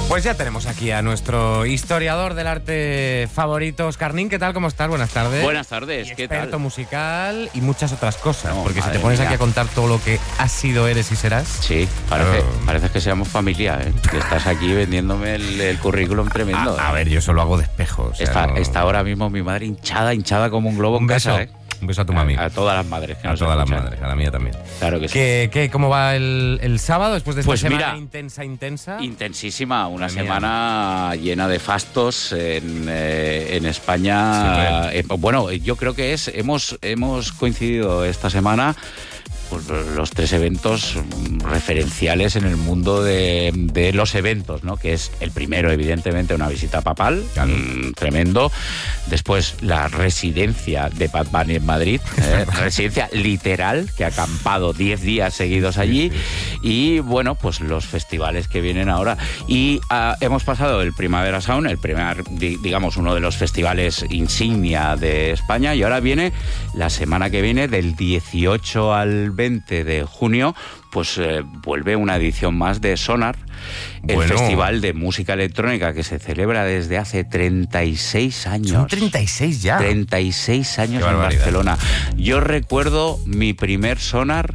Pues ya tenemos aquí a nuestro historiador del arte favorito, Óscar Nin. ¿Qué tal? ¿Cómo estás? Buenas tardes. Buenas tardes, y ¿qué experto tal? musical y muchas otras cosas. No, porque si te madre pones mía. aquí a contar todo lo que has sido, eres y serás... Sí, parece que seamos familia, ¿eh? Que estás aquí vendiéndome el currículum tremendo. A ver, yo solo hago de espejo. O sea, Está ahora mismo mi madre hinchada como un globo un en beso. casa, ¿eh? Un beso a tu mami. A todas las madres que A nos todas las escuchan. madres, a la mía también. Claro que sí. ¿Cómo va el sábado después de esta Pues semana mira, intensa? Intensísima, una Madre mía. semana llena de fastos en España. Bueno, yo creo que hemos coincidido esta semana pues, los tres eventos referenciales en el mundo de los eventos, ¿no? Que es el primero, evidentemente, una visita papal, Claro. Tremendo. Después, la residencia de Bad Bunny en Madrid, residencia literal, que ha acampado 10 días seguidos allí. Y bueno, pues los festivales que vienen ahora. Y hemos pasado el Primavera Sound, el primer, digamos, uno de los festivales insignia de España, y ahora viene la semana que viene, del 18 al 20 de junio, pues vuelve una edición más de Sonar, el Bueno. festival de música electrónica que se celebra desde hace 36 años. Son 36 ya. 36 años Qué en barbaridad. Barcelona. Yo recuerdo mi primer Sonar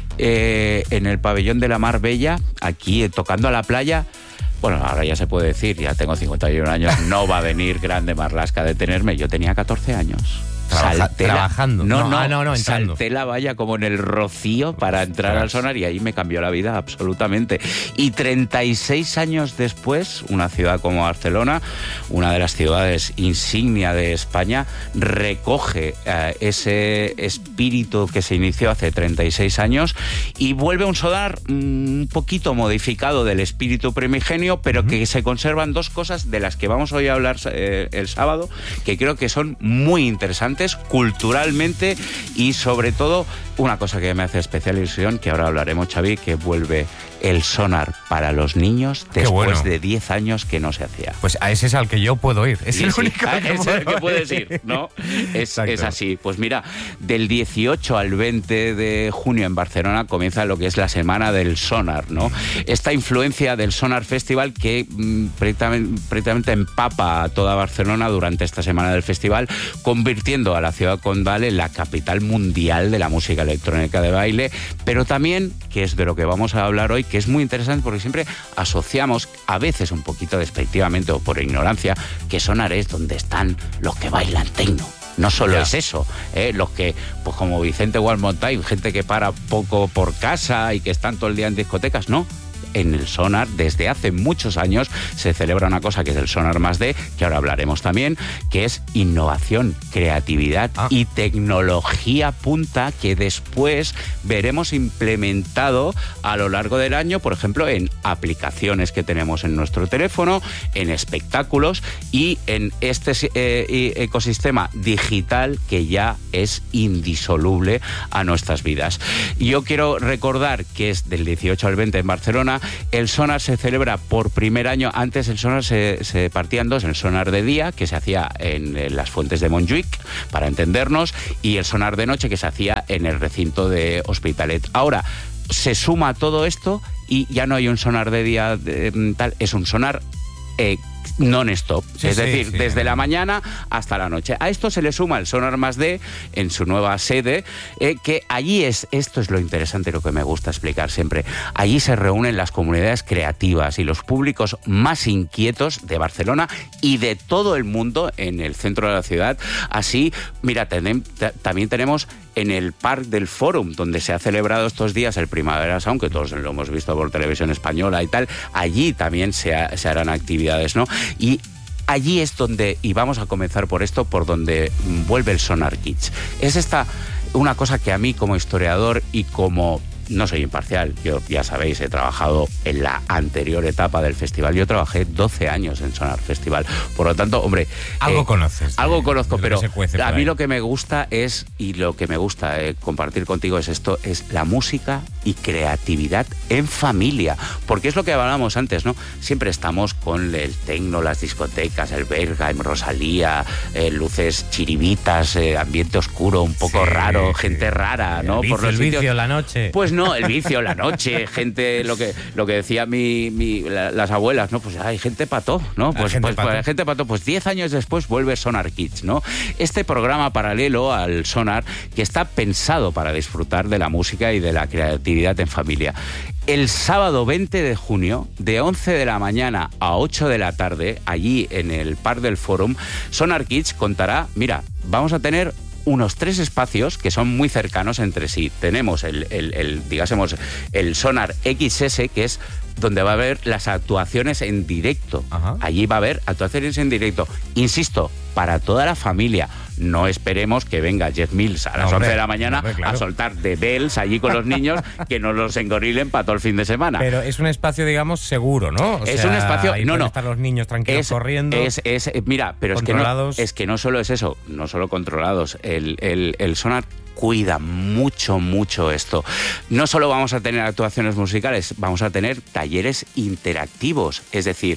en el pabellón de la Mar Bella, aquí tocando a la playa. Bueno, ahora ya se puede decir, ya tengo 51 años, no va a venir Grande Marlaska a detenerme. Yo tenía 14 años. Trabajando. No, entrando. salté la valla como en el Rocío para entrar al Sonar, y ahí me cambió la vida absolutamente. Y 36 años después, una ciudad como Barcelona, una de las ciudades insignia de España, recoge ese espíritu que se inició hace 36 años y vuelve un Sonar un poquito modificado del espíritu primigenio, pero que se conservan dos cosas de las que vamos hoy a hablar el sábado, que creo que son muy interesantes culturalmente, y sobre todo una cosa que me hace especial ilusión, que ahora hablaremos, Xavi, que vuelve el Sonar para los niños después de 10 años que no se hacía. Pues a ese es al que yo puedo ir. Es el único que es el que puedes ir, ¿no? Es así. Pues mira, del 18 al 20 de junio en Barcelona comienza lo que es la Semana del Sonar, ¿no? Esta influencia del Sonar Festival que prácticamente empapa a toda Barcelona durante esta semana del festival, convirtiendo a la ciudad condal en la capital mundial de la música electrónica de baile, pero también, que es de lo que vamos a hablar hoy, que es muy interesante porque siempre asociamos, a veces un poquito despectivamente o por ignorancia, que Sonar es donde están los que bailan techno. No solo es eso, los que, pues como Vicente Gualmontay, gente que para poco por casa y que están todo el día en discotecas, no. En el Sonar, desde hace muchos años, se celebra una cosa que es el Sonar Más D, que ahora hablaremos también, que es innovación, creatividad y tecnología punta, que después veremos implementado a lo largo del año, por ejemplo, en aplicaciones que tenemos en nuestro teléfono, en espectáculos y en este ecosistema digital que ya es indisoluble a nuestras vidas. Yo quiero recordar que es del 18 al 20 en Barcelona. El Sonar se celebra por primer año. Antes el Sonar se partía en dos: el Sonar de día, que se hacía en las Fuentes de Montjuïc, para entendernos, y el Sonar de noche, que se hacía en el recinto de Hospitalet. Ahora se suma todo esto y ya no hay un Sonar de día tal, es un Sonar non-stop, es decir, desde la mañana hasta la noche. A esto se le suma el Sonar Más D en su nueva sede, que allí esto es lo interesante, lo que me gusta explicar siempre. Allí se reúnen las comunidades creativas y los públicos más inquietos de Barcelona y de todo el mundo en el centro de la ciudad. Así, mira, también tenemos en el Parc del Fòrum, donde se ha celebrado estos días el Primavera Sound, que todos lo hemos visto por televisión española y tal. Allí también se harán actividades, ¿no? Y allí es donde, y vamos a comenzar por esto, por donde vuelve el Sonar Kids. Es una cosa que a mí, como historiador y como... No soy imparcial, yo ya sabéis, he trabajado en la anterior etapa del festival. Yo trabajé 12 años en Sonar Festival. Por lo tanto, hombre... Algo conoces. Algo conozco, pero a mí ahí. lo que me gusta es, y lo que me gusta compartir contigo es esto, es la música y creatividad en familia. Porque es lo que hablábamos antes, ¿no? Siempre estamos con el tecno, las discotecas, el Berghain, Rosalía, luces chiribitas, ambiente oscuro, un poco raro, gente rara, ¿no? El vicio, la noche. Pues No, el vicio, la noche, gente, lo que decía las abuelas, ¿no? Pues hay gente pató, ¿no? Pues gente pató. Pues 10 años después vuelve Sonar Kids, ¿no? Este programa paralelo al Sonar que está pensado para disfrutar de la música y de la creatividad en familia. El sábado 20 de junio, de 11 de la mañana a 8 de la tarde, allí en el Parc del Fórum, Sonar Kids contará, mira, vamos a tener unos 3 espacios que son muy cercanos entre sí. Tenemos digásemos, el Sonar XS, que es donde va a haber las actuaciones en directo. Ajá. Allí va a haber actuaciones en directo. Insisto, para toda la familia. No esperemos que venga Jeff Mills a las 11 de la mañana a soltar The Bells allí con los niños que nos los engorilen para todo el fin de semana. Pero es un espacio, digamos, seguro, ¿no? Es un espacio... No. Están los niños tranquilos corriendo. Mira, pero es que no solo es eso, no solo controlados. El Sonar cuida mucho esto. No solo vamos a tener actuaciones musicales, vamos a tener talleres interactivos. Es decir,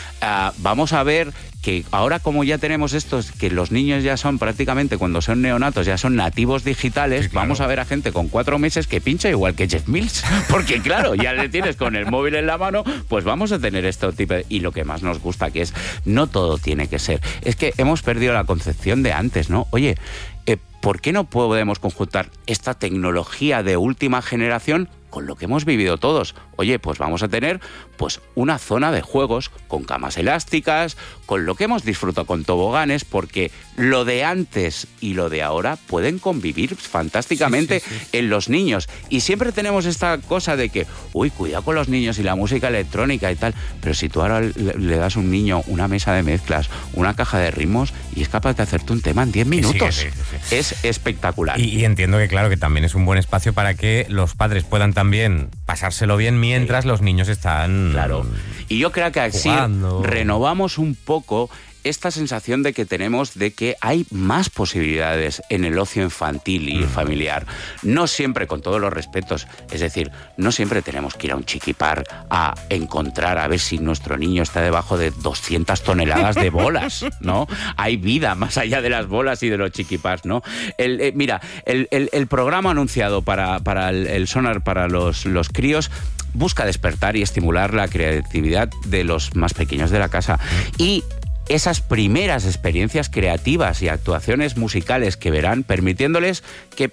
vamos a ver que ahora, como ya tenemos estos, que los niños ya son prácticamente, cuando son neonatos, ya son nativos digitales, sí, claro. Vamos a ver a gente con 4 meses que pincha igual que Jeff Mills. Porque claro, ya le tienes con el móvil en la mano, pues vamos a tener este tipo y lo que más nos gusta, que es, no todo tiene que ser. Es que hemos perdido la concepción de antes, ¿no? Oye, ¿por qué no podemos conjuntar esta tecnología de última generación con lo que hemos vivido todos? Oye, pues vamos a tener pues una zona de juegos con camas elásticas, con lo que hemos disfrutado con toboganes, porque lo de antes y lo de ahora pueden convivir fantásticamente sí. En los niños. Y siempre tenemos esta cosa de que, cuidado con los niños y la música electrónica y tal, pero si tú ahora le das a un niño una mesa de mezclas, una caja de ritmos y es capaz de hacerte un tema en 10 minutos. Sí. Es espectacular. Y entiendo que claro, que también es un buen espacio para que los padres puedan también pasárselo bien mientras los niños están... Claro. Y yo creo que así renovamos un poco esta sensación de que tenemos de que hay más posibilidades en el ocio infantil y familiar. No siempre, con todos los respetos, es decir, no siempre tenemos que ir a un chiquipar a encontrar a ver si nuestro niño está debajo de 200 toneladas de bolas, ¿no? Hay vida más allá de las bolas y de los chiquipars, ¿no? Mira, el programa anunciado para el Sonar para los críos busca despertar y estimular la creatividad de los más pequeños de la casa. Y esas primeras experiencias creativas y actuaciones musicales que verán, permitiéndoles que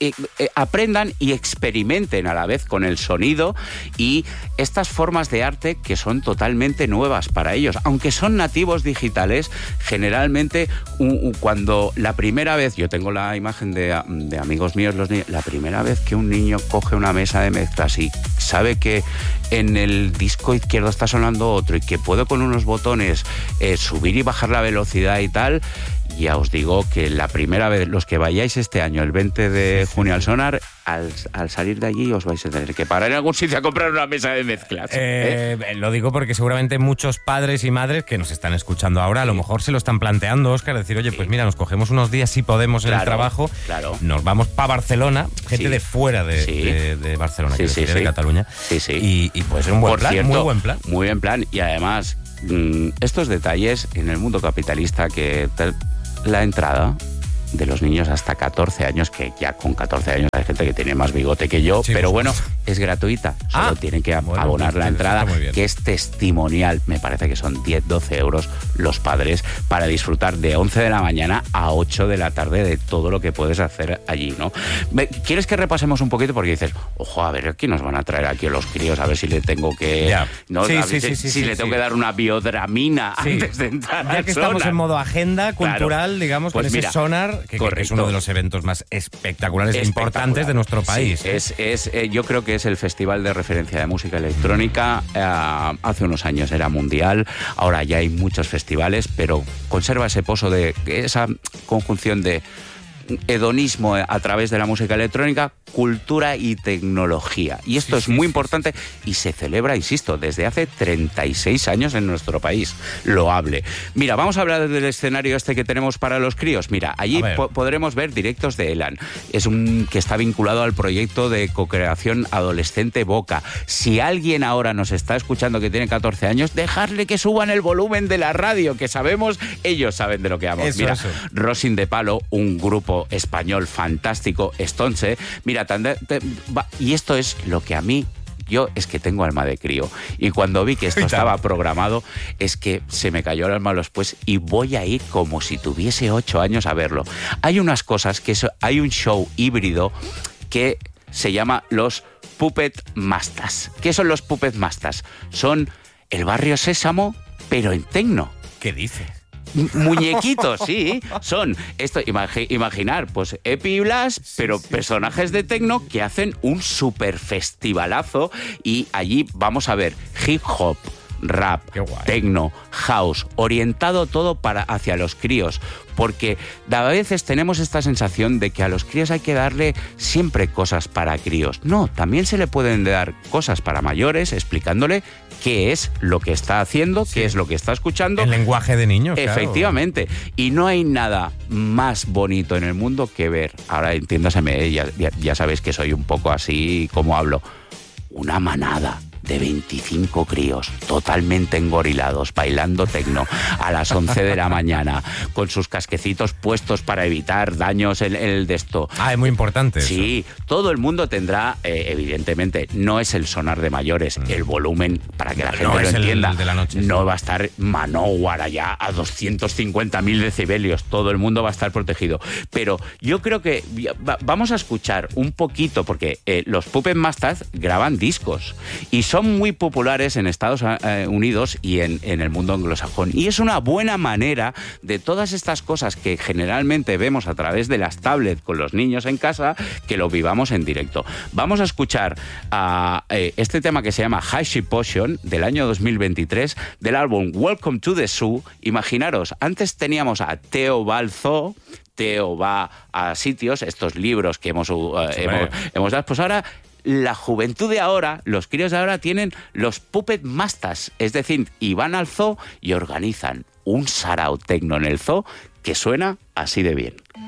aprendan y experimenten a la vez con el sonido y estas formas de arte que son totalmente nuevas para ellos. Aunque son nativos digitales, generalmente cuando la primera vez, yo tengo la imagen de amigos míos, los niños, la primera vez que un niño coge una mesa de mezclas y sabe que en el disco izquierdo está sonando otro y que puedo con unos botones subir y bajar la velocidad y tal, ya os digo que la primera vez, los que vayáis este año, el 20 de junio al Sonar, al salir de allí os vais a tener que parar en algún sitio a comprar una mesa de mezclas. Lo digo porque seguramente muchos padres y madres que nos están escuchando ahora a lo mejor se lo están planteando, Óscar, decir, oye, pues mira, nos cogemos unos días si podemos en el trabajo, nos vamos para Barcelona, gente de fuera de Barcelona, de Cataluña, y pues es un buen plan, cierto, muy buen plan. Muy buen plan, y además estos detalles en el mundo capitalista que la entrada de los niños hasta 14 años, que ya con 14 años hay gente que tiene más bigote que yo, pero bueno, es gratuita. Solo tienen que abonar la entrada, que es testimonial. Me parece que son 10-12 euros los padres para disfrutar de 11 de la mañana a 8 de la tarde de todo lo que puedes hacer allí, ¿no? ¿Quieres que repasemos un poquito? Porque dices, ojo, a ver, ¿qué nos van a traer aquí a los críos? A ver si le tengo que... ¿no? Si le tengo que dar una biodramina antes de entrar ya que Sonar. Estamos en modo agenda cultural, digamos, pues con ese Sonar, que es uno de los eventos más espectaculares e importantes de nuestro país. Yo creo que es el festival de referencia de música electrónica. Hace unos años era mundial, ahora ya hay muchos festivales, pero conserva ese pozo de esa conjunción de hedonismo a través de la música electrónica, cultura y tecnología. Y esto es muy importante y se celebra, insisto, desde hace 36 años en nuestro país. Loable. Mira, vamos a hablar del escenario este que tenemos para los críos. Mira, allí podremos ver directos de Elan. Es que está vinculado al proyecto de co-creación adolescente Boca. Si alguien ahora nos está escuchando que tiene 14 años, dejarle que suban el volumen de la radio, que sabemos, ellos saben de lo que vamos. Mira, Rosin de Palo, un grupo grupo español fantástico, Stonce. Mira, y esto es lo que a mí... Yo es que tengo alma de crío y cuando vi que esto estaba programado es que se me cayó el alma a los pies y voy a ir como si tuviese 8 años a verlo. Hay unas cosas hay un show híbrido que se llama los Puppet Masters. ¿Qué son los Puppet Masters? Son el Barrio Sésamo, pero en tecno. ¿Qué dices? Muñequitos, sí, son esto, imaginar, pues Epi y Blas, pero personajes de tecno que hacen un super festivalazo y allí vamos a ver hip hop, rap, tecno, house, orientado todo hacia los críos, porque a veces tenemos esta sensación de que a los críos hay que darle siempre cosas para críos. No, también se le pueden dar cosas para mayores, explicándole qué es lo que está haciendo, qué es lo que está escuchando. El lenguaje de niños, efectivamente. Claro. Y no hay nada más bonito en el mundo que ver, ahora entiéndaseme, ya sabéis que soy un poco así como hablo, una manada de 25 críos totalmente engorilados, bailando tecno a las 11 de la mañana, con sus casquecitos puestos para evitar daños en el de esto. Ah, es muy importante sí, eso. Todo el mundo tendrá, evidentemente, no es el sonar de mayores, el volumen, para que la gente lo entienda, el de la noche, no va a estar Manowar allá a 250.000 decibelios, todo el mundo va a estar protegido. Pero yo creo que vamos a escuchar un poquito, porque los Puppet Masters graban discos y son muy populares en Estados Unidos y en el mundo anglosajón. Y es una buena manera de todas estas cosas que generalmente vemos a través de las tablets con los niños en casa, que lo vivamos en directo. Vamos a escuchar este tema que se llama High Ship Potion del año 2023 del álbum Welcome to the Zoo. Imaginaros, antes teníamos a Teo Balzo, Teo va a sitios, estos libros que hemos dado, pues ahora la juventud de ahora, los críos de ahora tienen los Puppet Masters, es decir, y van al zoo y organizan un sarao tecno en el zoo que suena así de bien.